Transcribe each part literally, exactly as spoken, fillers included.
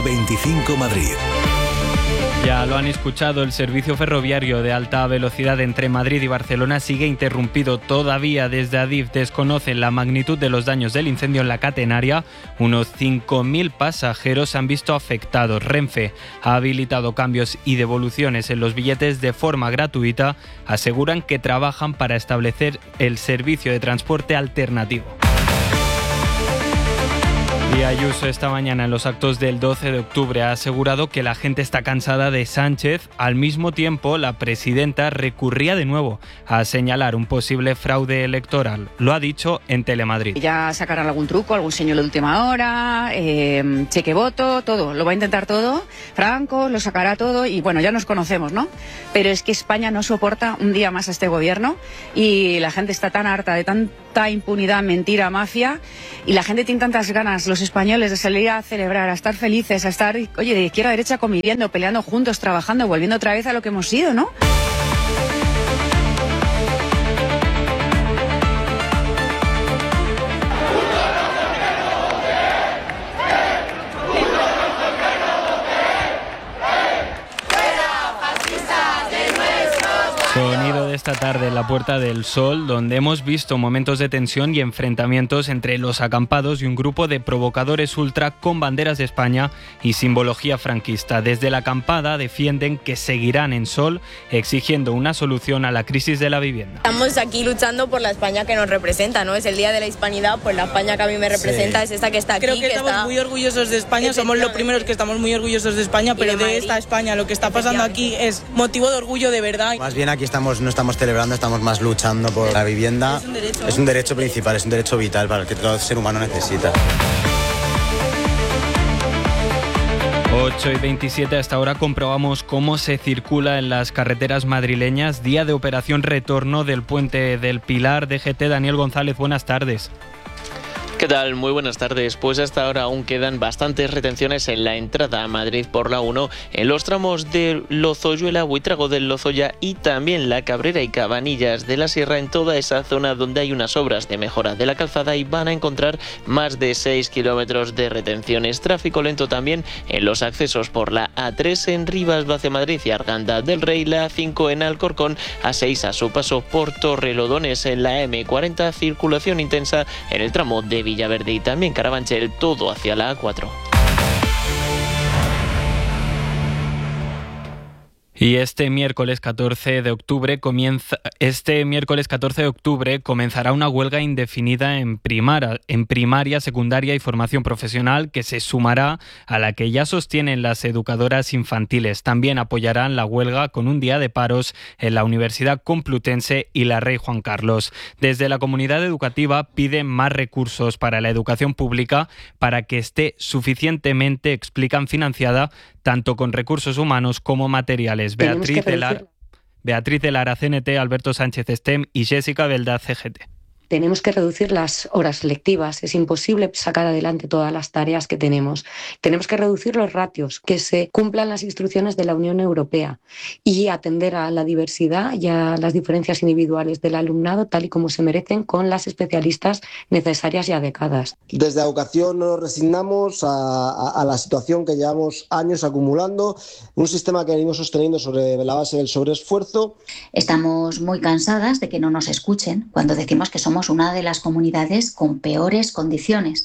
veinticinco Madrid. Ya lo han escuchado, el servicio ferroviario de alta velocidad entre Madrid y Barcelona sigue interrumpido todavía. Desde Adif desconocen la magnitud de los daños del incendio en la catenaria. Unos cinco mil pasajeros se han visto afectados. Renfe ha habilitado cambios y devoluciones en los billetes de forma gratuita. Aseguran que trabajan para establecer el servicio de transporte alternativo. Y Ayuso esta mañana en los actos del doce de octubre ha asegurado que la gente está cansada de Sánchez. Al mismo tiempo, la presidenta recurría de nuevo a señalar un posible fraude electoral. Lo ha dicho en Telemadrid. Ya sacarán algún truco, algún señuelo de última hora, eh, cheque voto, todo. Lo va a intentar todo. Franco lo sacará todo y bueno, ya nos conocemos, ¿no? Pero es que España no soporta un día más a este gobierno y la gente está tan harta de tanta impunidad, mentira, mafia, y la gente tiene tantas ganas, los españoles, de salir a celebrar, a estar felices, a estar, oye, de izquierda a derecha conviviendo, peleando juntos, trabajando, volviendo otra vez a lo que hemos sido, ¿no? Sonido de esta tarde en la Puerta del Sol, donde hemos visto momentos de tensión y enfrentamientos entre los acampados y un grupo de provocadores ultra con banderas de España y simbología franquista. Desde la acampada defienden que seguirán en Sol exigiendo una solución a la crisis de la vivienda. Estamos aquí luchando por la España que nos representa, ¿no? Es el Día de la Hispanidad, pues la España que a mí me representa sí. Es esta que está aquí. Creo que, que estamos está... muy orgullosos de España, somos los primeros que estamos muy orgullosos de España, pero de, de esta España lo que está pasando aquí es motivo de orgullo de verdad. Más bien aquí estamos, no estamos celebrando, estamos más luchando por la vivienda. Es un derecho, es un derecho principal, es un derecho vital para el que todo ser humano necesita. ocho y veintisiete, hasta ahora comprobamos cómo se circula en las carreteras madrileñas. Día de operación retorno del Puente del Pilar. D G T, Daniel González, buenas tardes. ¿Qué tal? Muy buenas tardes. Pues hasta ahora aún quedan bastantes retenciones en la entrada a Madrid por la uno, en los tramos de Lozoyuela, Buitrago del Lozoya y también La Cabrera y Cabanillas de la Sierra, en toda esa zona donde hay unas obras de mejora de la calzada, y van a encontrar más de seis kilómetros de retenciones. Tráfico lento también en los accesos por la A tres en Rivas, hacia Madrid y Arganda del Rey, la A cinco en Alcorcón, A seis a su paso por Torrelodones, en la eme cuarenta circulación intensa en el tramo de Villaverde y también Carabanchel, todo hacia la A cuatro. Y este miércoles catorce de octubre comienza este miércoles catorce de octubre comenzará una huelga indefinida en primaria, en primaria, secundaria y formación profesional, que se sumará a la que ya sostienen las educadoras infantiles. También apoyarán la huelga con un día de paros en la Universidad Complutense y la Rey Juan Carlos. Desde la comunidad educativa piden más recursos para la educación pública para que esté suficientemente, explican, financiada tanto con recursos humanos como materiales. Beatriz de Lara, Beatriz de Lara, C N T, Alberto Sánchez, STEM, y Jessica Belda, C G T. Tenemos que reducir las horas lectivas, es imposible sacar adelante todas las tareas que tenemos. Tenemos que reducir los ratios, que se cumplan las instrucciones de la Unión Europea y atender a la diversidad y a las diferencias individuales del alumnado tal y como se merecen, con las especialistas necesarias y adecuadas. Desde Educación no nos resignamos a, a, a la situación que llevamos años acumulando, un sistema que venimos sosteniendo sobre la base del sobreesfuerzo. Estamos muy cansadas de que no nos escuchen cuando decimos que somos una de las comunidades con peores condiciones.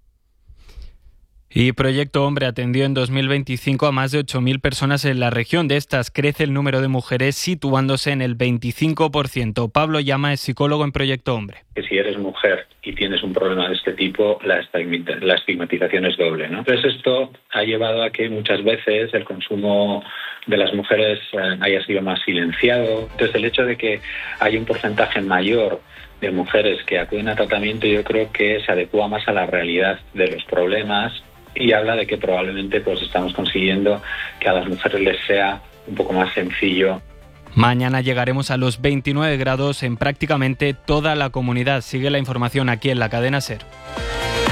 Y Proyecto Hombre atendió en dos mil veinticinco a más de ocho mil personas en la región. De estas crece el número de mujeres, situándose en el veinticinco por ciento. Pablo Llama es psicólogo en Proyecto Hombre. Que si eres mujer y tienes un problema de este tipo, la estigmatización es doble, ¿no? Entonces esto ha llevado a que muchas veces el consumo de las mujeres eh, haya sido más silenciado. Entonces el hecho de que haya un porcentaje mayor de mujeres que acuden a tratamiento, yo creo que se adecua más a la realidad de los problemas y habla de que probablemente pues estamos consiguiendo que a las mujeres les sea un poco más sencillo. Mañana llegaremos a los veintinueve grados en prácticamente toda la comunidad. Sigue la información aquí en la cadena SER.